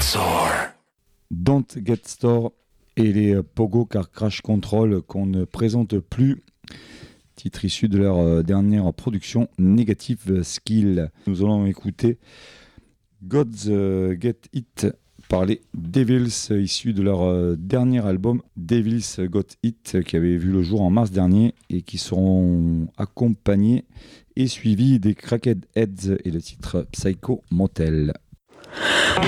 Don't Get Store et les Pogo Car Crash Control qu'on ne présente plus. Titre issu de leur dernière production Negative Skill. Nous allons écouter God's Get It par les Devils, issu de leur dernier album Devils Got It, qui avait vu le jour en mars dernier et qui seront accompagnés et suivis des Cracked Heads et le titre Psycho Motel.